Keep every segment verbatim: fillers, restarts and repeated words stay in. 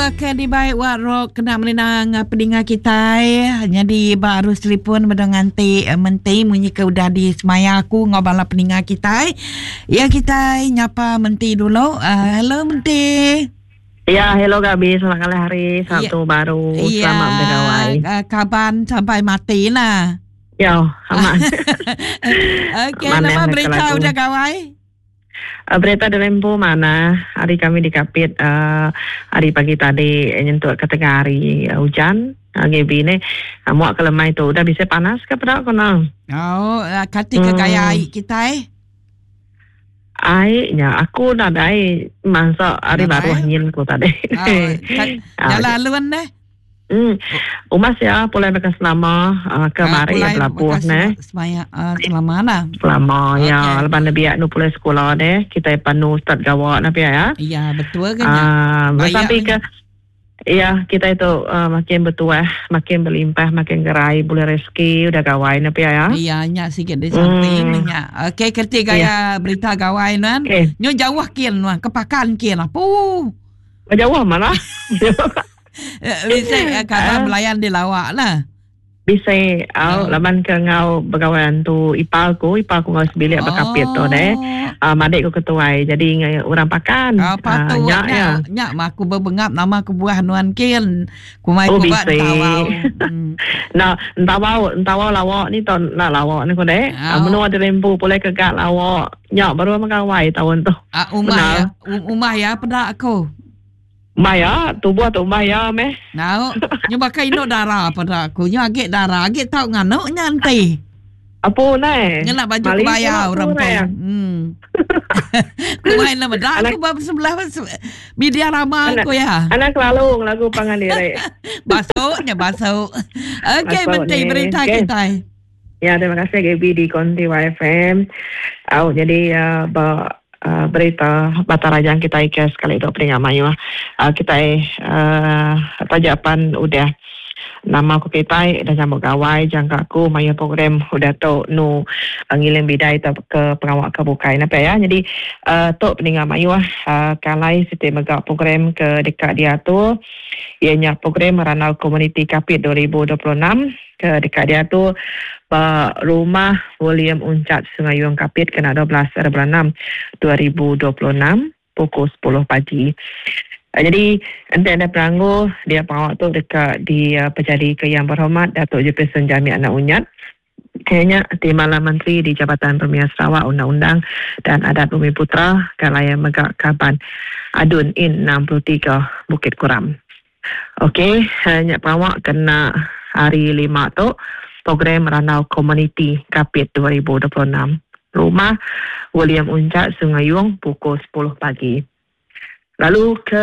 ke di baik wak rok kena melinang pedinga kita jadi baru telefon dengan ti menti munyi ke udah di semaya aku ngobala pedinga kita ya kita nyapa menti dulu. Uh, hello menti. Ya, hello Gabi, selamat kali hari Sabtu ya, baru. Ya, selamat bergawai. Uh, kapan sampai mati lah. Ya, aman. Okey, nama berita udah gawai. Uh, berita di Lempo mana hari kami di Kapit uh, hari pagi tadi nyentuh kategori uh, hujan uh, G B ni uh, muak kelemah itu udah bisa panas ke pada kena oh uh, ketika hmm. gaya air kita eh airnya aku dah ada air masa hari nah, baru angin ku tadi oh, kan, jalan luan deh. Hmm, umas ya pulai bekas selama uh, kemarin ya pelabuh ne. Semaya uh, selama mana? Selama okay. Ya lepas biak nu pulai sekolah deh kita panu start gawat napi ya. Iya betul kan. Ah uh, sampai ke iya kita itu uh, makin bertuah, makin berlimpah, makin gerai boleh rezeki udah gawai napi ya. Iya nya sikit di samping nya. Okey ketika ya berita gawai nan. Okay. Nyo jauh kian mah kepakan kian apa? Jauh mana? Bisa kata melayan di lawak lah. Bisa au oh. Laman ke ngau bergawan tu ipalku, ipalku ngau sebilik oh. Berkapit tu deh. Uh, madik ku ketuai jadi orang pakan. Apa tu? Nyak ya. Nyak mak aku berbengap nama ke buah nuan kin. Ku mai oh, ku buat tawau. Nah, entawau, entawau lawak ni ton nak lawak ni ku deh. Oh. Uh, menua di Lempu boleh ke gak lawak. Nyak baru makawai tahun tu. Ah uh, umah ya. Umah ya pedak aku. Maya, tubuh tu Maya meh. Nau, nyoba kai no darah pada aku. Nyo agak darah, agak tahu ngano nyantai. Apa nai? Nyala baju kebaya orang tu. Hmm. Ku main nama dah aku bab sebelah media ramah aku ya. Anak lalu lagu pangan diri. Basuknya basuk. Okey, menteri berita okay. Kita. Ya, terima kasih G B di Konti Y F M. Oh, jadi uh, ba Uh, berita Batarajang kita ikas kali itu peringat mayu uh, kita uh, tajapan udah nama aku kita dah nyambut gawai jangka aku mayu program udah tu nu uh, ngilim bidai tu ke pengawal kebukai napa ya jadi uh, tu peringat mayu uh, kalai siti mega program ke dekat dia tu ianya program Ranau Community Kapit dua ribu dua puluh enam ke dekat dia tu Ba rumah William Uncat Sungai Yuang Kapit kena dua belas bulan enam dua ribu dua puluh enam pukul sepuluh pagi. Uh, jadi nanti ada peranggu dia pengawal tu dekat di uh, Pejadi ke Yang Berhormat Datuk Jefferson Jami Anak Unyat. Kayaknya Timbalan Menteri di Jabatan Premier Sarawak Undang-Undang dan Adat Bumi Putra Kalaya Megak Kaban Adun In enam puluh tiga Bukit Kuram. Okey, hanya pengawal kena hari lima tu program Ranau Community Kapit dua ribu dua puluh enam. Rumah William Uncat Sungai Yuang pukul sepuluh pagi. Lalu ke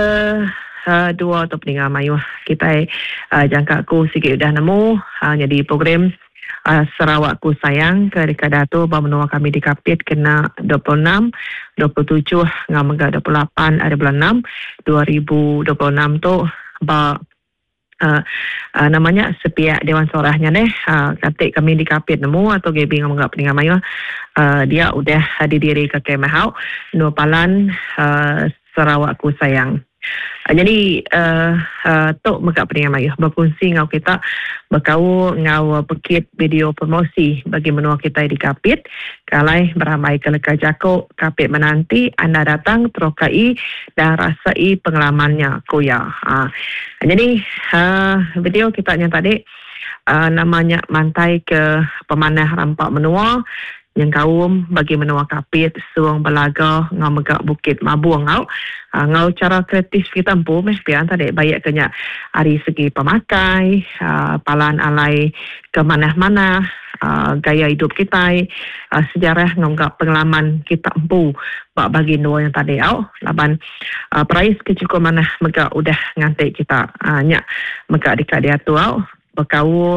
uh, dua atau peninggal mayu kita uh, jangka aku sikit dah nemu uh, jadi program uh, Sarawakku Sayang ke Dekadatu bahawa kami di Kapit kena dua puluh enam, dua puluh tujuh ngamega dua puluh lapan ada bulan enam dua ribu dua puluh enam tu ba Uh, uh, namanya sepiak Dewan Sorahnya deh uh, katik kami di Kapit nemu atau G B ngomong peningat mayu uh, dia udah didiri ke Kemahau Nupalan uh, Sarawakku Sayang. Uh, jadi uh, uh, tu megak peningat mayu berfungsi ngau kita berkau ngau pekit video promosi bagi menua kita di Kapit kalai beramai ke leka jako Kapit menanti anda datang terokai dan rasai pengalamannya kuya. Uh, jadi uh, video kita yang tadi uh, namanya Mantai ke Pemanah Rampak Menua yang kaum bagi menua Kapit suang belaga ngau megak Bukit Mabuang ngau uh, ngau cara kreatif kita empu meh pian tadi banyak kenya dari segi pemakai uh, palan alai ke mana-mana uh, gaya hidup kita uh, sejarah ngau megak pengalaman kita empu bak bagi dua yang tadi au laban uh, price kecukup mana megak udah ngantik kita uh, nyak megak dekat dia tu au berkau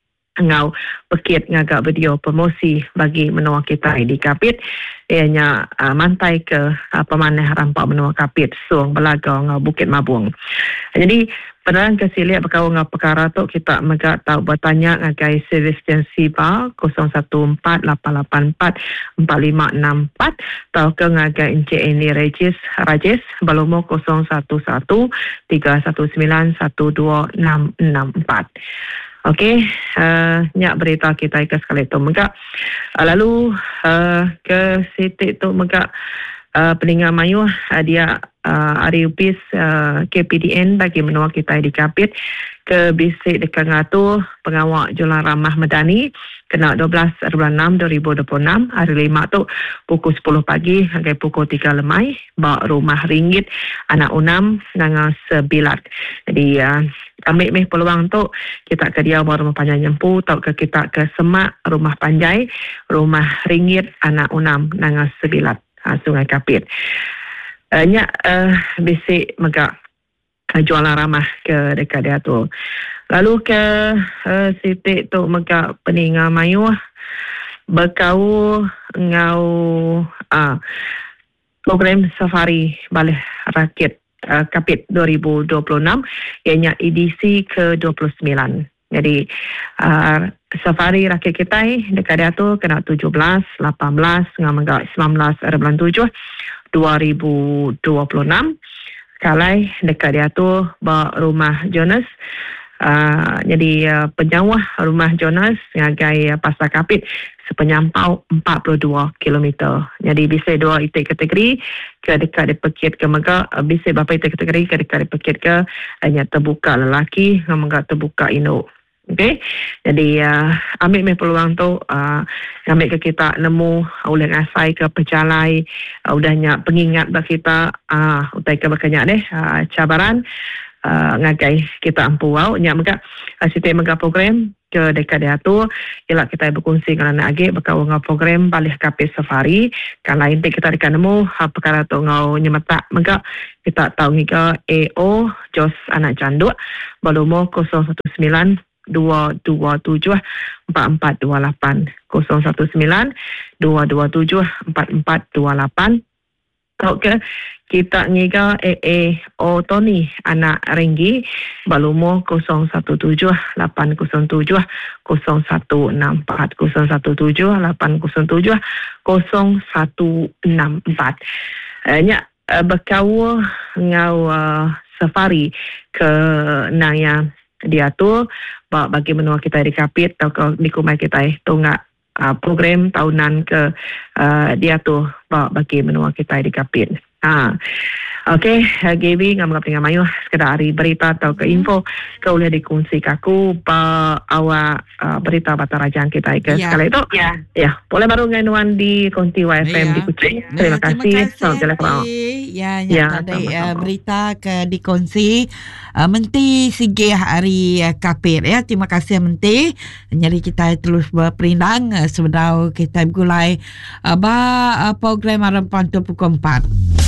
ngau pekit ngagak video promosi bagi menua kita di Kapit ianya uh, mantai ke uh, Pemanah Rampak Menua Kapit suang belaga ngau Bukit Mabuang. Jadi Penerang kesilia berkau dengan perkara tu kita megak tahu bertanya ngagai servis agensi bar kosong satu empat lapan lapan empat empat lima enam empat atau ke ngagai Encik Eni Regis Rajis Balomo kosong satu satu tiga satu sembilan satu dua enam enam empat. Okey, uh, nyak berita kita ke sekali tu megak. Uh, lalu uh, ke Siti tu megak uh, Peningan Mayu uh, dia uh, Ari Upis uh, K P D N bagi menua kita di Kapit ke bisik dekat ngatu pengawal Jualan Ramah Medani kena dua belas bulan enam dua ribu dua puluh enam hari lima tu pukul sepuluh pagi hingga pukul tiga lemai bawa rumah ringgit anak unam dengan sebilat. Jadi uh, ambil meh peluang tu kita ke dia bawa rumah panjang nyempu tau ke kita ke Semak rumah panjai rumah ringgit anak unam dengan sebilat uh, Sungai Kapit. Uh, nyak uh, bisik megak uh, Jualan Ramah ke dekat dia tu. Lalu ke uh, Siti tu megak Peningan Mayu berkau ngau uh, program safari balik rakit uh, Kapit dua ribu dua puluh enam ianya edisi ke dua puluh sembilan. Jadi uh, safari rakit kita dekat dia tu kena tujuh belas, lapan belas dengan megak sembilan belas bulan tujuh dua ribu dua puluh enam. Kalai dekat dia tu bawa rumah Jonas. Uh, jadi uh, penyawah rumah Jonas ngagai uh, Pasar Kapit sepenyampau empat puluh dua kilometer. Jadi bisa dua itik kategori ke dekat dipekit ke megak, uh, bisa berapa itik kategori ke dekat dipekit ke hanya terbuka lelaki dengan megak terbuka induk. Okey. Jadi uh, ambil meh peluang tu uh, ambil ke kita nemu oleh ngasai ke pejalai uh, udahnya pengingat bagi kita uh, utai ke berkenyak deh uh, cabaran Uh, ngagai kita ampu wow nyak megak uh, Siti megak program ke dekat dia tu ialah kita berkongsi dengan anak agak berkau ngau program balik Kapit safari kalau intik kita dekat nemu uh, perkara tu ngau nyemetak megak kita tahu ngiga A O Jos anak canduk Balomo kosong satu sembilan dua dua tujuh empat empat dua lapan kosong satu sembilan dua dua tujuh empat empat dua lapan. Kau ke kita ngiga A A O Tony anak Renggi Balomo kosong satu tujuh lapan kosong tujuh kosong satu enam empat kosong satu tujuh lapan kosong tujuh kosong satu enam empat. Uh, nyak uh, berkau ngau uh, safari ke naya dia tu bagi menua kita di Kapit atau di kumai kita tu ngak Uh, program tahunan ke uh, dia tu bagi menua kita di Kapit. Ha. Okey, uh, Gaby ngam Peningan Mayu sekedar hari berita atau ke info kau boleh dikongsi kaku pa awak uh, berita Batarajang kita ke ya. Sekali itu. Ya. Ya, boleh baru nganuan di Konti Y F M ya. Di Kuching. Ya. Terima kasih. Terima kasih. Ya, ya, tadi uh, berita ke dikongsi uh, Menti Sigih hari uh, Kapit ya. Terima kasih Menti. Jadi kita terus berperindang uh, sebelum kita mulai uh, ba uh, program harapan tu pukul empat.